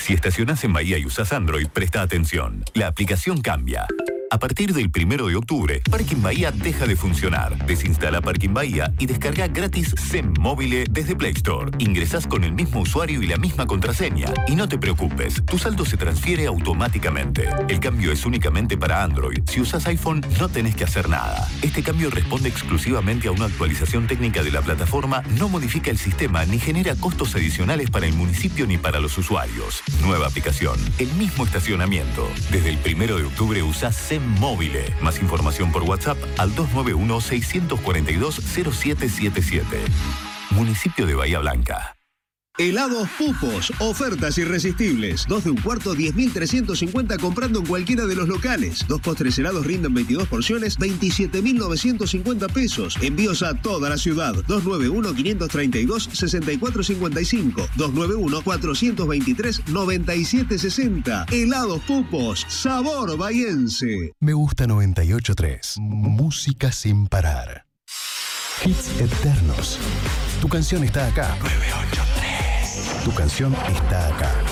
Si estacionás en Bahía y usás Android, presta atención. La aplicación cambia. A partir del 1 de octubre, Parking Bahía deja de funcionar. Desinstala Parking Bahía y descarga gratis SEM Móvil desde Play Store. Ingresás con el mismo usuario y la misma contraseña. Y no te preocupes, tu saldo se transfiere automáticamente. El cambio es únicamente para Android. Si usás iPhone, no tenés que hacer nada. Este cambio responde exclusivamente a una actualización técnica de la plataforma, no modifica el sistema ni genera costos adicionales para el municipio ni para los usuarios. Nueva aplicación, el mismo estacionamiento. Desde el 1 de octubre usás SEM Móvil. Más información por WhatsApp al 291-642-0777. Municipio de Bahía Blanca. Helados Pupos, ofertas irresistibles. 2 de un cuarto, 10.350 comprando en cualquiera de los locales. 2 postres helados rinden 22 porciones, 27.950 pesos. Envíos a toda la ciudad. 291-532-6455. 291-423-9760. Helados Pupos, sabor bahiense. Me gusta 98.3. Música sin parar. Hits eternos. Tu canción está acá. 983. Tu canción está acá.